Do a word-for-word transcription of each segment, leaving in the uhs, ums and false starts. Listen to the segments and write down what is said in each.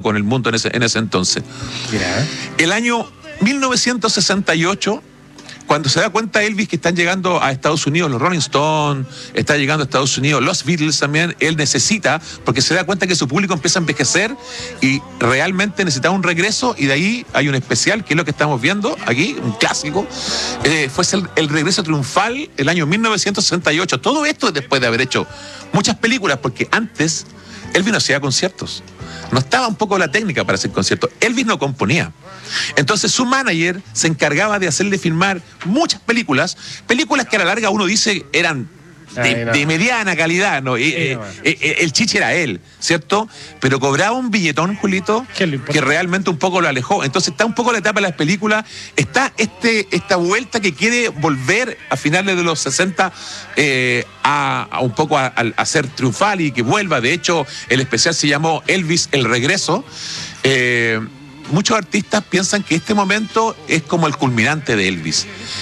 con el mundo en ese, en ese entonces. Mira. El año mil novecientos sesenta y ocho, cuando se da cuenta Elvis que están llegando a Estados Unidos, los Rolling Stones, está llegando a Estados Unidos, los Beatles también, él necesita, porque se da cuenta que su público empieza a envejecer y realmente necesita un regreso, y de ahí hay un especial, que es lo que estamos viendo aquí, un clásico, eh, fue el, el regreso triunfal el año mil novecientos sesenta y ocho. Todo esto después de haber hecho muchas películas, porque antes Elvis no hacía conciertos. No estaba un poco la técnica para hacer conciertos. Elvis no componía. Entonces su manager se encargaba de hacerle filmar muchas películas, películas que a la larga uno dice eran de, de mediana calidad, ¿no? Sí, eh, eh, eh, el chiche era él, ¿cierto? Pero cobraba un billetón, Julito, que realmente un poco lo alejó. Entonces está un poco la etapa de las películas, está este, esta vuelta que quiere volver a finales de los sesenta eh, a, a un poco a, a ser triunfal y que vuelva. De hecho, el especial se llamó Elvis el Regreso. Eh, muchos artistas piensan que este momento es como el culminante de Elvis.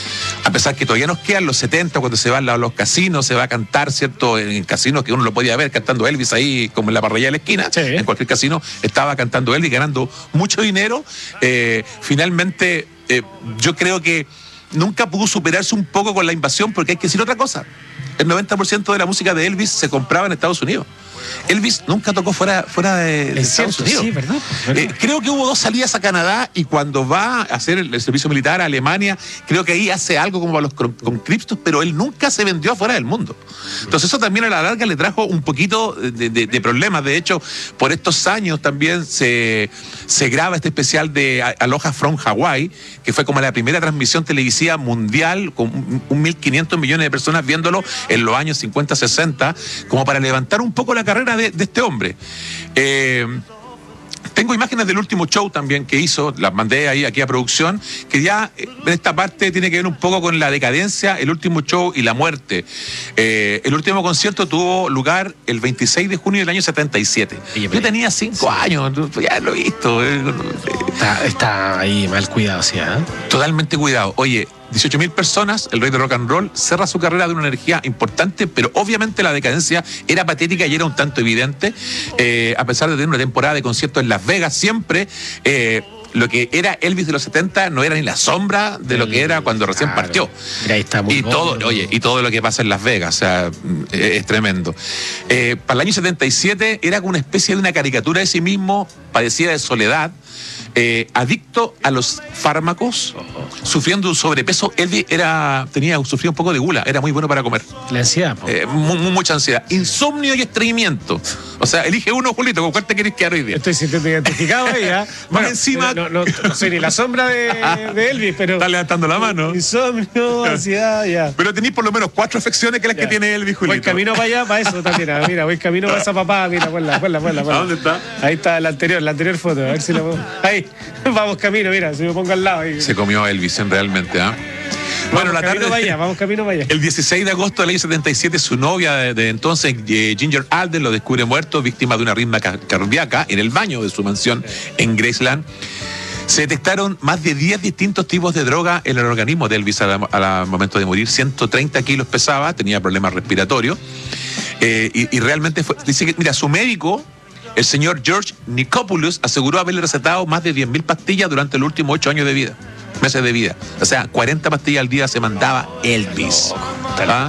A pesar que todavía nos quedan los setenta, cuando se van a los casinos, se va a cantar, ¿cierto? En casinos que uno lo podía ver cantando Elvis ahí, como en la parrilla de la esquina. Sí. En cualquier casino estaba cantando Elvis, ganando mucho dinero. Eh, finalmente, eh, yo creo que nunca pudo superarse un poco con la invasión, porque hay que decir otra cosa. El noventa por ciento de la música de Elvis se compraba en Estados Unidos. Elvis nunca tocó fuera, fuera de, de Estados Unidos. Sí, ¿verdad? ¿verdad? Eh, creo que hubo dos salidas a Canadá, y cuando va a hacer el, el servicio militar a Alemania, creo que ahí hace algo como a los conscriptos, pero él nunca se vendió afuera del mundo. Entonces eso también a la larga le trajo un poquito de, de, de problemas. De hecho, por estos años también se, se graba este especial de Aloha from Hawaii, que fue como la primera transmisión televisiva mundial, con un mil quinientos millones de personas viéndolo en los años cincuenta, sesenta, como para levantar un poco la carrera De, de este hombre. Eh, tengo imágenes del último show también que hizo, las mandé ahí aquí a producción, que ya en esta parte tiene que ver un poco con la decadencia, el último show y la muerte. Eh, el último concierto tuvo lugar el veintiséis de junio del año setenta y siete. Yo tenía cinco sí. años, ya lo he visto. Está, está ahí mal cuidado, sí, ¿eh? Totalmente cuidado. Oye, dieciocho mil personas, el rey de rock and roll, cerra su carrera de una energía importante, pero obviamente la decadencia era patética y era un tanto evidente. Eh, a pesar de tener una temporada de conciertos en Las Vegas, siempre eh, lo que era Elvis de los setenta no era ni la sombra de lo que era cuando recién claro. partió. Mira, ahí está muy y bueno, todo, ¿no? oye, y todo lo que pasa en Las Vegas, o sea, es, es tremendo. Eh, para el año setenta y siete era como una especie de una caricatura de sí mismo, padecía de soledad. Eh, adicto a los fármacos, sufriendo un sobrepeso. Elvis era, tenía, sufría un poco de gula, era muy bueno para comer. La ansiedad, po. Eh, mu- mucha ansiedad. Insomnio y estreñimiento. O sea, elige uno, Julito, ¿con cuál te querés quedar hoy día? Estoy sintiendo identificado ahí, ¿eh? Bueno, encima. No, no, no soy ni la sombra de, de Elvis, pero. Está levantando la mano. Insomnio, ansiedad, ya. Pero tenéis por lo menos cuatro afecciones que las ya. que tiene Elvis, Julito. Voy camino para allá, para eso también. Mira, voy camino para esa papá, mira, ponla, ponla, ponla. ponla. ¿A dónde está? Ahí está la anterior, la anterior foto, a ver si la puedo. Ahí, vamos camino, mira, si me pongo al lado. Ahí. Se comió a Elvis, en realmente, ¿ah? ¿eh? Bueno, vamos la tarde. Para allá, vamos camino para allá. El dieciséis de agosto del año setenta y siete, su novia de, de entonces, eh, Ginger Alden, lo descubre muerto, víctima de una arritmia cardíaca, en el baño de su mansión en Graceland. Se detectaron más de diez distintos tipos de droga en el organismo de Elvis al momento de morir. ciento treinta kilos pesaba, tenía problemas respiratorios. Eh, y, y realmente fue. Dice que, mira, su médico, el señor George Nichopoulos, aseguró haberle recetado más de diez mil pastillas durante los últimos ocho años de vida. Meses de vida. O sea, cuarenta pastillas al día se mandaba Elvis. ¿Ah?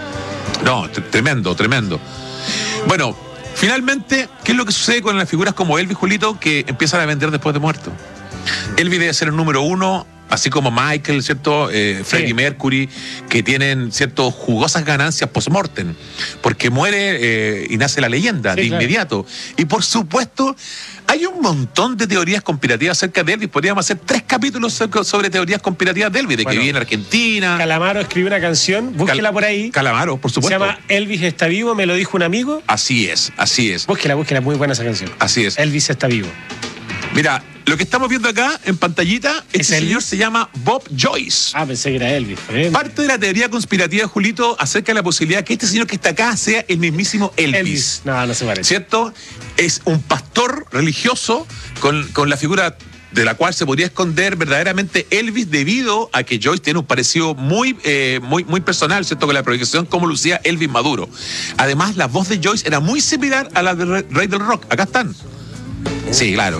No, tremendo, tremendo. Bueno, finalmente, ¿qué es lo que sucede con las figuras como Elvis, Julito, que empiezan a vender después de muerto? Elvis debe ser el número uno, así como Michael, ¿cierto? Eh, Freddie sí. Mercury, que tienen, ¿cierto?, jugosas ganancias post-mortem, porque muere eh, y nace la leyenda sí, de claro. inmediato. Y por supuesto, hay un montón de teorías conspirativas acerca de Elvis. Podríamos hacer tres capítulos sobre teorías conspirativas de Elvis, de bueno, que vive en Argentina. Calamaro escribió una canción, búsquela Cal- por ahí. Calamaro, por supuesto. Se llama Elvis está vivo, me lo dijo un amigo. Así es, así es. Búsquela, búsquela, muy buena esa canción. Así es. Elvis está vivo. Mira, lo que estamos viendo acá en pantallita, este señor Elvis? se llama Bob Joyce. Ah, pensé que era Elvis. ¿eh? Parte de la teoría conspirativa, Julito, acerca de la posibilidad que este señor que está acá sea el mismísimo Elvis. Elvis. No, no se parece. ¿Cierto? Es un pastor religioso con, con la figura de la cual se podría esconder verdaderamente Elvis, debido a que Joyce tiene un parecido muy, eh, muy, muy personal, ¿cierto?, con la proyección como lucía Elvis Maduro. Además, la voz de Joyce era muy similar a la del Rey del Rock. Acá están. Sí, claro.